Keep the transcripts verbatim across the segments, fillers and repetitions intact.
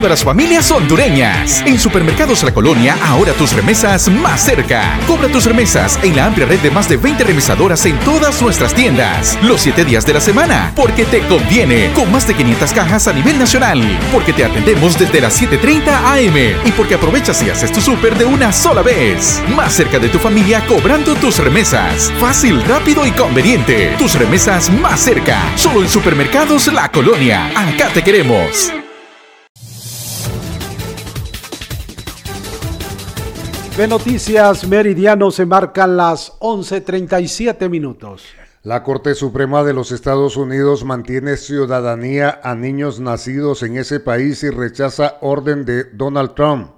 Para las familias hondureñas. En Supermercados La Colonia, ahora tus remesas más cerca. Cobra tus remesas en la amplia red de más de veinte remesadoras en todas nuestras tiendas. Los siete días de la semana. Porque te conviene. Con más de quinientas cajas a nivel nacional. Porque te atendemos desde las siete treinta a eme. Y porque aprovechas y haces tu súper de una sola vez. Más cerca de tu familia cobrando tus remesas. Fácil, rápido y conveniente. Tus remesas más cerca. Solo en Supermercados La Colonia. Acá te queremos. De Noticias Meridiano se marcan las once treinta y siete minutos. La Corte Suprema de los Estados Unidos mantiene ciudadanía a niños nacidos en ese país y rechaza orden de Donald Trump.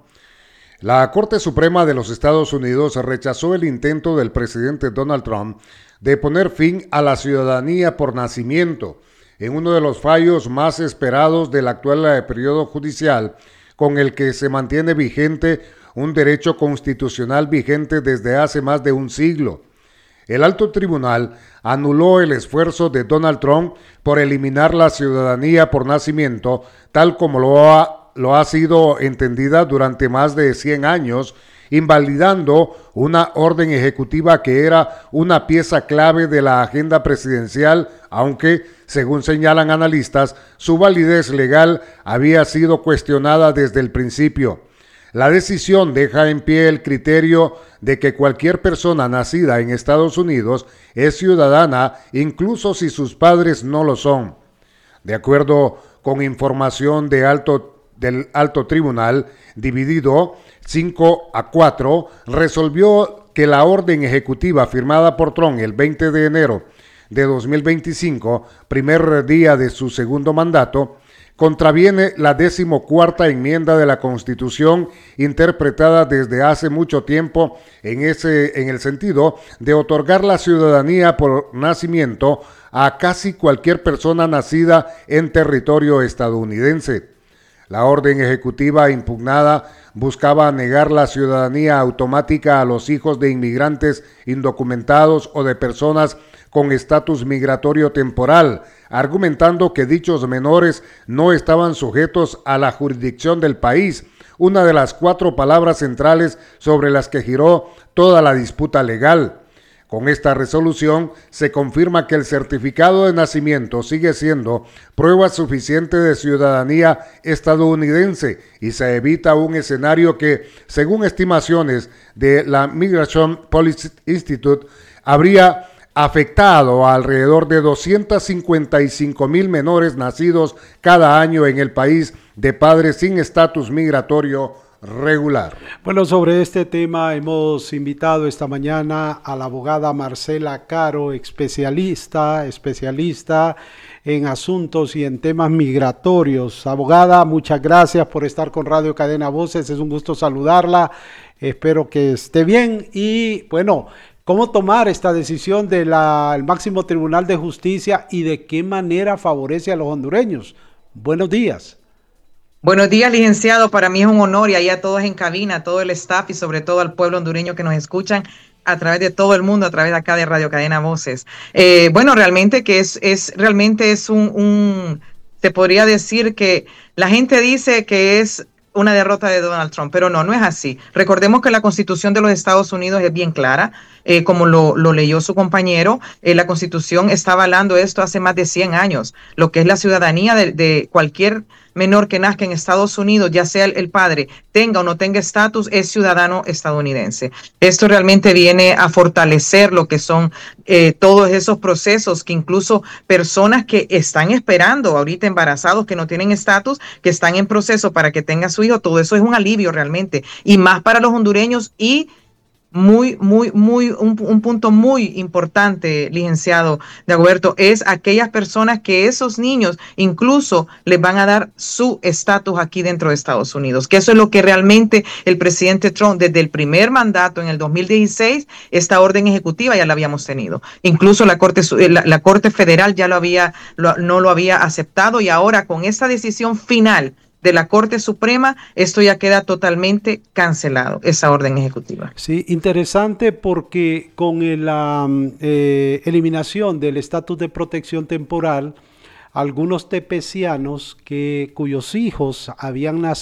La Corte Suprema de los Estados Unidos rechazó el intento del presidente Donald Trump de poner fin a la ciudadanía por nacimiento en uno de los fallos más esperados del actual periodo judicial, con el que se mantiene vigente un derecho constitucional vigente desde hace más de un siglo. El alto tribunal anuló el esfuerzo de Donald Trump por eliminar la ciudadanía por nacimiento, tal como lo ha, lo ha sido entendida durante más de cien años, invalidando una orden ejecutiva que era una pieza clave de la agenda presidencial, aunque, según señalan analistas, su validez legal había sido cuestionada desde el principio. La decisión deja en pie el criterio de que cualquier persona nacida en Estados Unidos es ciudadana, incluso si sus padres no lo son. De acuerdo con información de alto, del alto tribunal, dividido cinco a cuatro, resolvió que la orden ejecutiva firmada por Trump el veinte de enero de dos mil veinticinco, primer día de su segundo mandato, contraviene la decimocuarta enmienda de la Constitución, interpretada desde hace mucho tiempo en, ese, en el sentido de otorgar la ciudadanía por nacimiento a casi cualquier persona nacida en territorio estadounidense. La orden ejecutiva impugnada buscaba negar la ciudadanía automática a los hijos de inmigrantes indocumentados o de personas con estatus migratorio temporal, argumentando que dichos menores no estaban sujetos a la jurisdicción del país, una de las cuatro palabras centrales sobre las que giró toda la disputa legal. Con esta resolución se confirma que el certificado de nacimiento sigue siendo prueba suficiente de ciudadanía estadounidense y se evita un escenario que, según estimaciones de la Migration Policy Institute, habría afectado a alrededor de doscientos cincuenta y cinco mil menores nacidos cada año en el país de padres sin estatus migratorio regular. Bueno, sobre este tema hemos invitado esta mañana a la abogada Marcela Caro, especialista, especialista en asuntos y en temas migratorios. Abogada, muchas gracias por estar con Radio Cadena Voces, es un gusto saludarla, espero que esté bien y bueno, ¿cómo tomar esta decisión del máximo Tribunal de Justicia y de qué manera favorece a los hondureños? Buenos días. Buenos días, licenciado. Para mí es un honor y ahí a todos en cabina, a todo el staff y sobre todo al pueblo hondureño que nos escuchan a través de todo el mundo, a través de acá de Radio Cadena Voces. Eh, bueno, realmente que es, es realmente es un, un, se podría decir que la gente dice que es una derrota de Donald Trump, pero no, no es así. Recordemos que la Constitución de los Estados Unidos es bien clara, eh, como lo, lo leyó su compañero, eh, la Constitución está avalando esto hace más de cien años, lo que es la ciudadanía de, de cualquier menor que nazca en Estados Unidos, ya sea el, el padre tenga o no tenga estatus, es ciudadano estadounidense. Esto realmente viene a fortalecer lo que son eh, todos esos procesos que incluso personas que están esperando ahorita embarazados, que no tienen estatus, que están en proceso para que tenga su hijo, todo eso es un alivio realmente, y más para los hondureños y muy, muy, muy, un, un punto muy importante, licenciado Dagoberto, es aquellas personas que esos niños incluso les van a dar su estatus aquí dentro de Estados Unidos, que eso es lo que realmente el presidente Trump, desde el primer mandato en el dos mil dieciséis, esta orden ejecutiva ya la habíamos tenido. Incluso la Corte, la, la Corte Federal ya lo había, lo, no lo había aceptado y ahora con esta decisión final de la Corte Suprema, esto ya queda totalmente cancelado, esa orden ejecutiva. Sí, interesante porque con la eh, eliminación del estatus de protección temporal, algunos tepecianos que, cuyos hijos habían nacido